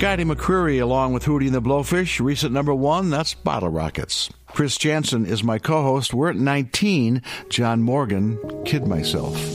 Scotty McCreery along with Hootie and the Blowfish. Recent number 1, that's Bottle Rockets. Chris Jansen is my co-host. We're at 19, John Morgan, Kid Myself.